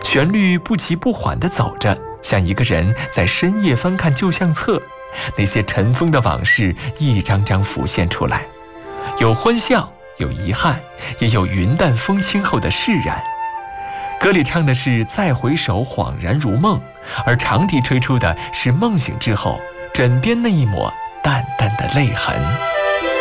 旋律不急不缓地走着，像一个人在深夜翻看旧相册，那些尘封的往事一张张浮现出来，有欢笑，有遗憾，也有云淡风轻后的释然。歌里唱的是再回首恍然如梦，而长笛吹出的是梦醒之后枕边那一抹淡淡的泪痕。